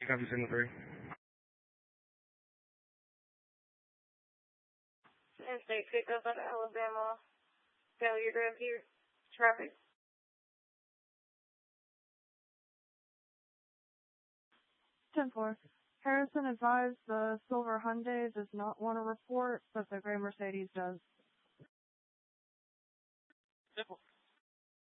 Copy signal 3. Interstate pickup on Alabama. Failure to appear. Traffic. 10-4. Harrison advised the silver Hyundai does not want to report, but the gray Mercedes does. 10-4.